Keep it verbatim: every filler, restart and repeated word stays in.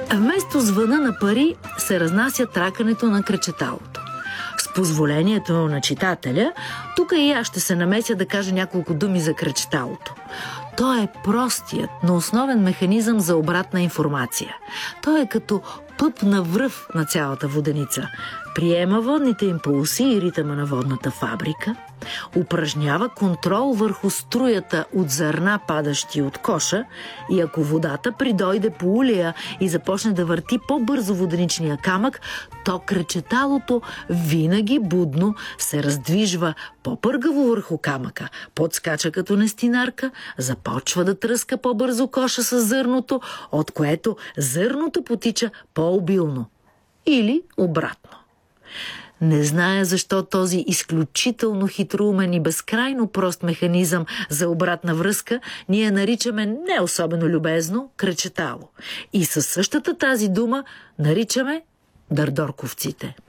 Вместо звъна на пари се разнася тракането на кръчеталото. С позволението на читателя, тук и аз ще се намеся да кажа няколко думи за кръчеталото. То е простият, но основен механизъм за обратна информация. То е като пъп на връв на цялата воденица. Приема водните импулси и ритъма на водната фабрика, упражнява контрол върху струята от зърна, падащи от коша, и ако водата придойде по улея и започне да върти по-бързо воденичния камък, то кръчеталото винаги будно се раздвижва по-пъргаво върху камъка, подскача като нестинарка, започва да тръска по-бързо коша с зърното, от което зърното потича по-обилно. Или обратно. Не зная защо този изключително хитроумен и безкрайно прост механизъм за обратна връзка ние наричаме не особено любезно кръчетало. И със същата тази дума наричаме дърдорковците.